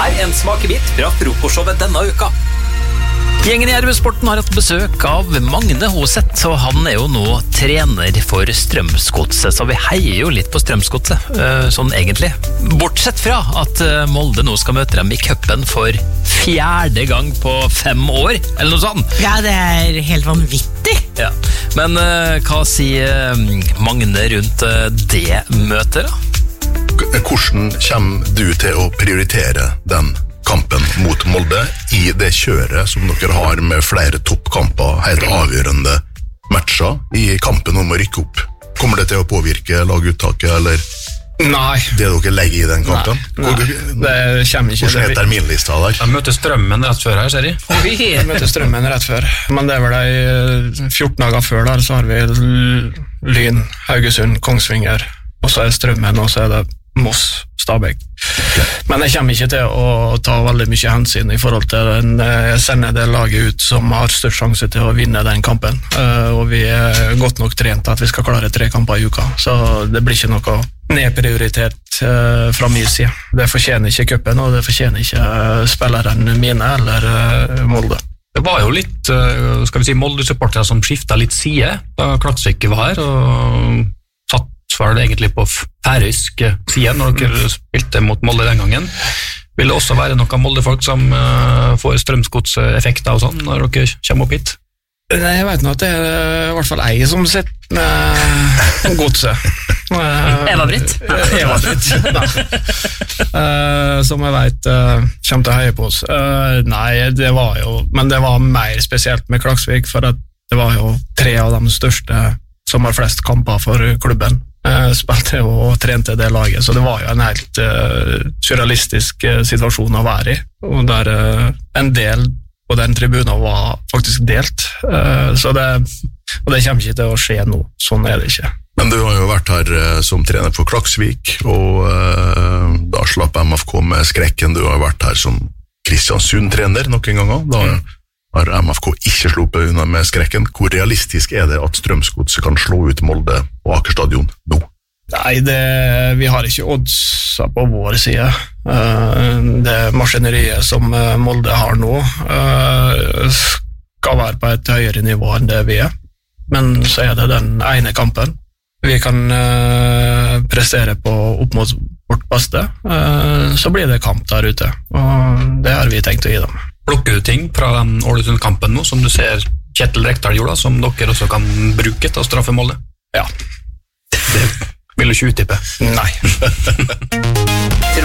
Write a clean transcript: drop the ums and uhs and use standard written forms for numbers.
Her en smakebit fra frokostshowet denne uka. Gjengen i RB-sporten har hatt besøk av Magne Hoseth, og han jo nå trener for Strømsgodset, så vi heier jo litt på Strømsgodset, sånn egentlig. Bortsett fra at Molde nå skal møte dem i cupen for 4. gang på 5 år, eller noe sånt. Ja, det helt vanvittig. Ja. Men hva sier Magne rundt det møtet da? Hvordan kommer du til å prioritere den kampen mot Molde i det kjøret som dere har med flere toppkamper, helt avgjørende matcher i kampen om å rykke opp? Kommer det til å påvirke laguttaket, eller Nei. Det dere legger i den kampen? Nei. Det kommer ikke. Hvordan er terminlista der? Jeg møter Strømmen rett før her, ser jeg. Og vi møter Strømmen rett før. Men det vel de 14 dager før der, så har vi Lyn, Haugesund, Kongsvinger, og så Strømmen, og så det Moss, Stabæk. Men jeg kommer ikke til å ta veldig mye hensyn i forhold til den, sende det laget ut som har størst sjanse til å vinne den kampen. Og vi godt nok trent at vi skal klare 3 kamper i uka, så det blir ikke noe nedprioritert fra min side. Det fortjener ikke cupen, og det fortjener ikke spillerne mine eller Molde. Det var jo litt, skal vi si, Molde-supportere som skiftet litt side da Klaksvik var her, og satt var det egentlig på færøysk side når dere spilte mot Molde den gangen. Vil det også være noen Molde-folk som får strømsgodseffekter og sånn når dere kommer opp hit? Nei, jeg vet nå at det i hvert fall jeg som sitter med godset. Eva-Britt? Eva-Britt, som jeg vet kommer til å heie på oss. Nei, det var jo, men det var mer spesielt med Klaksvik, for at det var jo 3 av de største som har flest kamper for klubben. Spilte og trente det laget, så det var jo en helt surrealistisk situasjon å være i, og der en del på den tribunen var faktisk delt, så det kommer ikke til å skje nå, sånn det ikke. Men du har jo vært her som trener for Klaksvik, og da slapp MFK med skrekken. Du har vært her som Kristiansund-trener noen ganger, da har MFK ikke sluppet unna med skrekken. Hvor realistisk er det at Strømsgodset kan slå ut Molde og Aker Stadion nå? Nei, vi har ikke oddsa på vår side. Det maskineriet som Molde har nå skal være på et høyere nivå enn det vi er. Men så er det den ene kampen. Vi kan prestere på opp mot vårt beste, så blir det kamp der ute, og det har vi tenkt å gi dem. Plukker du ting fra den Ålesund-kampen nå, som du ser Kjetil Rekdal gjorde, som dere også kan bruke til å straffe Molde? Ja. Det vil du ikke uttippe? Nei.